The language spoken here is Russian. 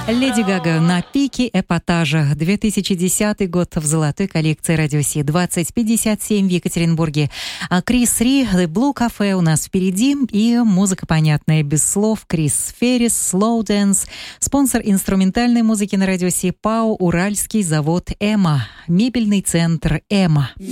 Леди Гага на пике эпатажа. 2010 год в золотой коллекции Радио Си. 2057 в Екатеринбурге. А Крис Ри, The Blue Cafe у нас впереди. И музыка понятная, без слов. Крис Феррис, Slow Dance. Спонсор инструментальной музыки на Радио Си ПАО «Уральский завод Эма». Мебельный центр Эма.